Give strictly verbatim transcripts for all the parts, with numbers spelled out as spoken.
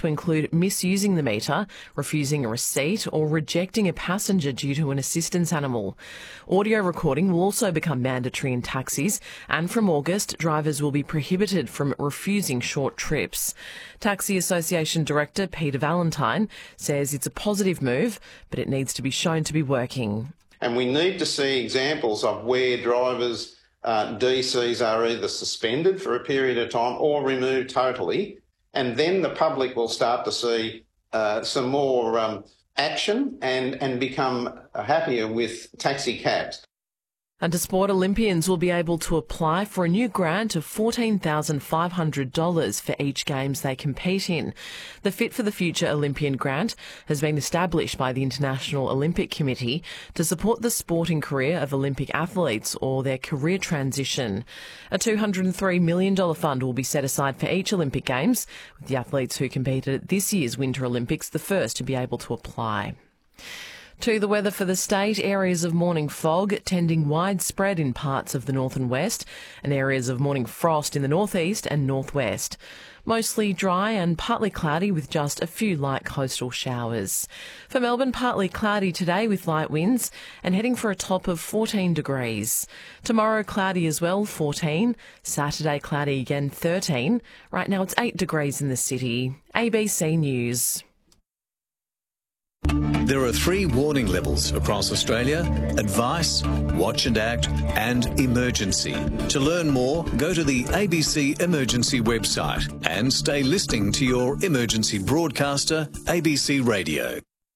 to include misusing the meter, refusing a receipt or rejecting a passenger due to an assistance animal. Audio recording will also become mandatory in taxis, and from August, drivers will be prohibited from refusing short trips. Taxi Association Director Peter Valentine says it's a positive move, but it needs to be shown to be working. And we need to see examples of where drivers' uh, D Cs are either suspended for a period of time or removed totally, and then the public will start to see uh, some more um, action and, and become happier with taxi cabs. And Sport Olympians will be able to apply for a new grant of fourteen thousand five hundred dollars for each Games they compete in. The Fit for the Future Olympian grant has been established by the International Olympic Committee to support the sporting career of Olympic athletes or their career transition. A two hundred three million dollars fund will be set aside for each Olympic Games, with the athletes who competed at this year's Winter Olympics the first to be able to apply. To the weather for the state, areas of morning fog tending widespread in parts of the north and west, and areas of morning frost in the northeast and northwest. Mostly dry and partly cloudy with just a few light coastal showers. For Melbourne, partly cloudy today with light winds and heading for a top of fourteen degrees. Tomorrow, cloudy as well, fourteen. Saturday, cloudy again, thirteen. Right now, it's eight degrees in the city. A B C News. There are three warning levels across Australia: advice, watch and act, and emergency. To learn more, go to the A B C Emergency website and stay listening to your emergency broadcaster, A B C Radio.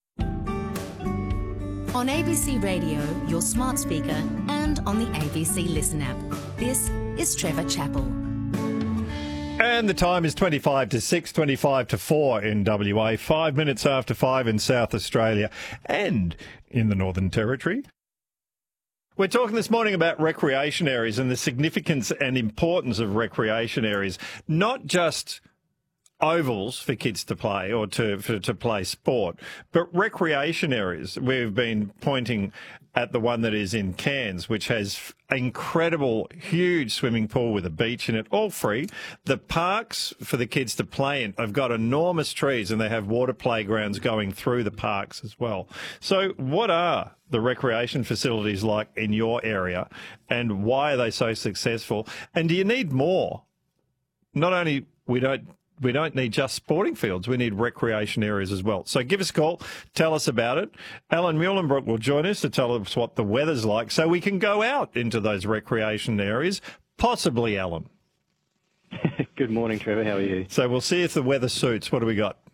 On A B C Radio, your smart speaker, and on the A B C Listen app. This is Trevor Chappell. And the time is twenty-five to six, twenty-five to four in W A, five minutes after five in South Australia and in the Northern Territory. We're talking this morning about recreation areas and the significance and importance of recreation areas, not just ovals for kids to play or to for, to play sport, but recreation areas. We've been pointing at the one that is in Cairns, which has incredible, huge swimming pool with a beach in it, all free. The parks for the kids to play in have got enormous trees, and they have water playgrounds going through the parks as well. So what are the recreation facilities like in your area, and why are they so successful? And do you need more? Not only we don't We don't need just sporting fields. We need recreation areas as well. So give us a call. Tell us about it. Alan Muhlenbrook will join us to tell us what the weather's like so we can go out into those recreation areas. Possibly, Alan. Good morning, Trevor. How are you? So we'll see if the weather suits. What do we got?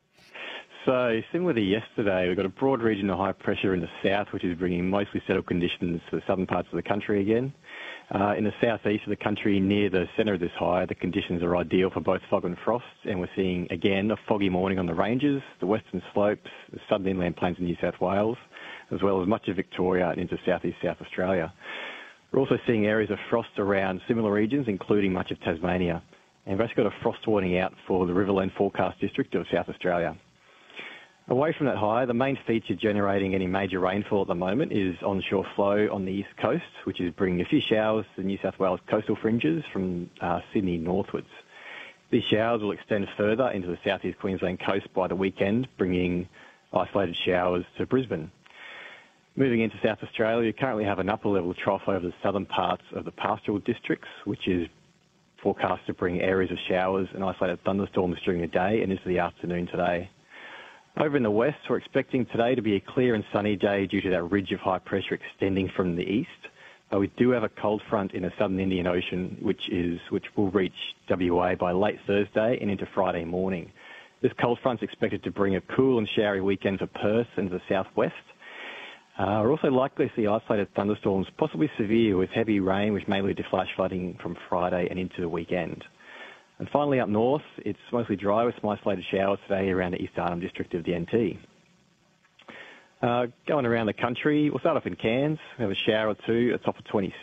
So similar to yesterday, we've got a broad region of high pressure in the south, which is bringing mostly settled conditions to the southern parts of the country again. Uh, in the southeast of the country, near the centre of this high, the conditions are ideal for both fog and frost, and we're seeing, again, a foggy morning on the ranges, the western slopes, the southern inland plains of New South Wales, as well as much of Victoria and into southeast South Australia. We're also seeing areas of frost around similar regions, including much of Tasmania. And we've actually got a frost warning out for the Riverland Forecast District of South Australia. Away from that high, the main feature generating any major rainfall at the moment is onshore flow on the east coast, which is bringing a few showers to the New South Wales coastal fringes from uh, Sydney northwards. These showers will extend further into the southeast Queensland coast by the weekend, bringing isolated showers to Brisbane. Moving into South Australia, you currently have an upper level trough over the southern parts of the pastoral districts, which is forecast to bring areas of showers and isolated thunderstorms during the day and into the afternoon today. Over in the west, we're expecting today to be a clear and sunny day due to that ridge of high pressure extending from the east. But we do have a cold front in the southern Indian Ocean, which is which will reach W A by late Thursday and into Friday morning. This cold front is expected to bring a cool and showery weekend for Perth and the southwest. Uh, we're also likely to see isolated thunderstorms, possibly severe, with heavy rain, which may lead to flash flooding from Friday and into the weekend. And finally, up north, it's mostly dry with some isolated showers today around the East Arnhem district of the N T. Uh, going around the country, we'll start off in Cairns. We have a shower or two at the top of twenty-six.